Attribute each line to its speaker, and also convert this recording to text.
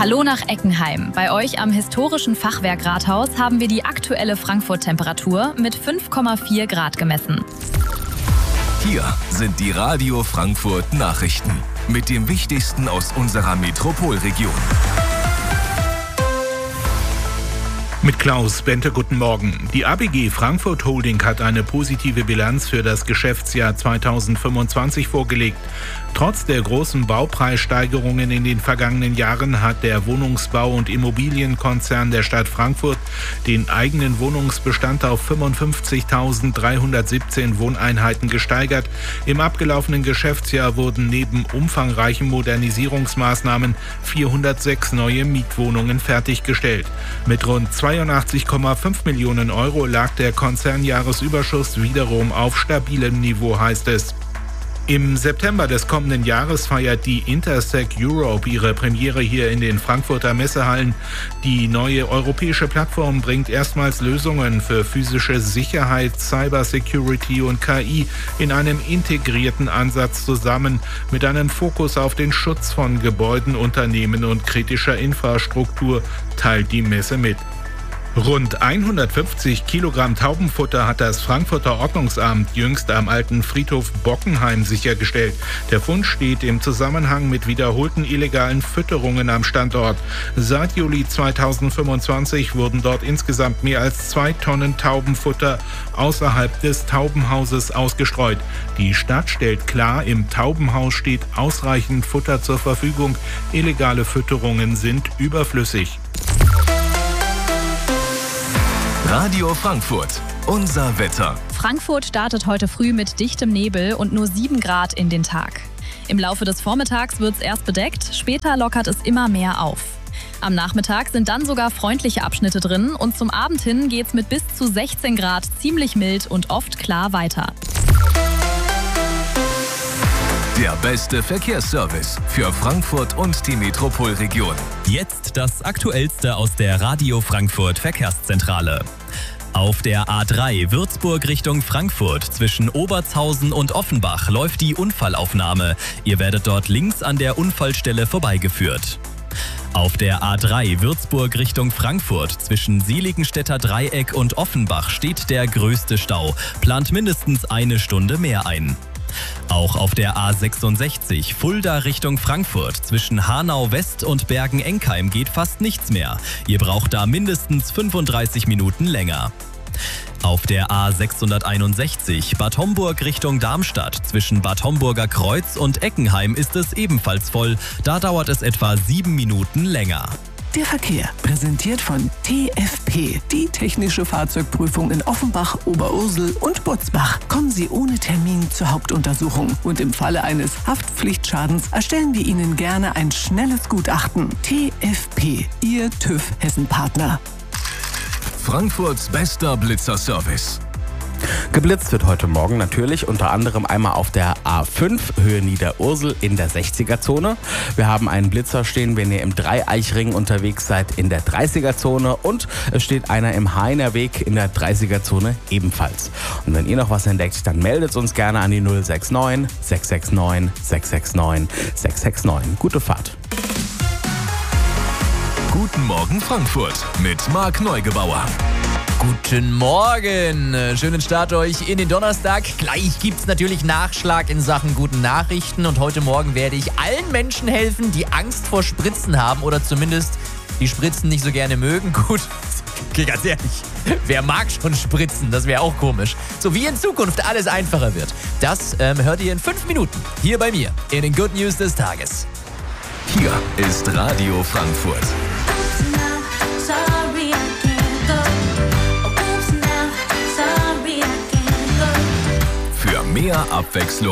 Speaker 1: Hallo nach Eckenheim. Bei euch am historischen Fachwerkrathaus haben wir die aktuelle Frankfurt-Temperatur mit 5,4 Grad gemessen.
Speaker 2: Hier sind die Radio Frankfurt Nachrichten mit dem Wichtigsten aus unserer Metropolregion.
Speaker 3: Mit Klaus Bente, guten Morgen. Die ABG Frankfurt Holding hat eine positive Bilanz für das Geschäftsjahr 2025 vorgelegt. Trotz der großen Baupreissteigerungen in den vergangenen Jahren hat der Wohnungsbau- und Immobilienkonzern der Stadt Frankfurt den eigenen Wohnungsbestand auf 55.317 Wohneinheiten gesteigert. Im abgelaufenen Geschäftsjahr wurden neben umfangreichen Modernisierungsmaßnahmen 406 neue Mietwohnungen fertiggestellt. Mit rund 82,5 Millionen Euro lag der Konzernjahresüberschuss wiederum auf stabilem Niveau, heißt es. Im September des kommenden Jahres feiert die Intersec Europe ihre Premiere hier in den Frankfurter Messehallen. Die neue europäische Plattform bringt erstmals Lösungen für physische Sicherheit, Cybersecurity und KI in einem integrierten Ansatz zusammen, mit einem Fokus auf den Schutz von Gebäuden, Unternehmen und kritischer Infrastruktur, teilt die Messe mit. Rund 150 Kilogramm Taubenfutter hat das Frankfurter Ordnungsamt jüngst am alten Friedhof Bockenheim sichergestellt. Der Fund steht im Zusammenhang mit wiederholten illegalen Fütterungen am Standort. Seit Juli 2025 wurden dort insgesamt mehr als 2 Tonnen Taubenfutter außerhalb des Taubenhauses ausgestreut. Die Stadt stellt klar, im Taubenhaus steht ausreichend Futter zur Verfügung. Illegale Fütterungen sind überflüssig.
Speaker 2: Radio Frankfurt, unser Wetter.
Speaker 1: Frankfurt startet heute früh mit dichtem Nebel und nur 7 Grad in den Tag. Im Laufe des Vormittags wird es erst bedeckt, später lockert es immer mehr auf. Am Nachmittag sind dann sogar freundliche Abschnitte drin und zum Abend hin geht's mit bis zu 16 Grad ziemlich mild und oft klar weiter.
Speaker 2: Der beste Verkehrsservice für Frankfurt und die Metropolregion.
Speaker 4: Jetzt das Aktuellste aus der Radio Frankfurt Verkehrszentrale. Auf der A3 Würzburg Richtung Frankfurt zwischen Obertshausen und Offenbach läuft die Unfallaufnahme. Ihr werdet dort links an der Unfallstelle vorbeigeführt. Auf der A3 Würzburg Richtung Frankfurt zwischen Seligenstädter Dreieck und Offenbach steht der größte Stau. Plant mindestens eine Stunde mehr ein. Auch auf der A66 Fulda Richtung Frankfurt zwischen Hanau West und Bergen-Enkheim geht fast nichts mehr. Ihr braucht da mindestens 35 Minuten länger. Auf der A661 Bad Homburg Richtung Darmstadt zwischen Bad Homburger Kreuz und Eckenheim ist es ebenfalls voll. Da dauert es etwa 7 Minuten länger.
Speaker 5: Der Verkehr, präsentiert von TFP, die technische Fahrzeugprüfung in Offenbach, Oberursel und Butzbach. Kommen Sie ohne Termin zur Hauptuntersuchung und im Falle eines Haftpflichtschadens erstellen wir Ihnen gerne ein schnelles Gutachten. TFP, Ihr TÜV-Hessen-Partner.
Speaker 2: Frankfurts bester Blitzerservice.
Speaker 6: Geblitzt wird heute Morgen natürlich unter anderem einmal auf der A5 Höhe Niederursel in der 60er-Zone. Wir haben einen Blitzer stehen, wenn ihr im Dreieichring unterwegs seid, in der 30er-Zone. Und es steht einer im Heinerweg in der 30er-Zone ebenfalls. Und wenn ihr noch was entdeckt, dann meldet uns gerne an die 069 669 669 669. Gute Fahrt.
Speaker 2: Guten Morgen Frankfurt mit Marc Neugebauer.
Speaker 7: Guten Morgen, schönen Start euch in den Donnerstag. Gleich gibt's natürlich Nachschlag in Sachen guten Nachrichten und heute Morgen werde ich allen Menschen helfen, die Angst vor Spritzen haben oder zumindest die Spritzen nicht so gerne mögen. Gut, okay, ganz ehrlich, wer mag schon Spritzen? Das wäre auch komisch. So wie in Zukunft alles einfacher wird. Das hört ihr in 5 Minuten hier bei mir in den Good News des Tages.
Speaker 2: Hier ist Radio Frankfurt. Für mehr Abwechslung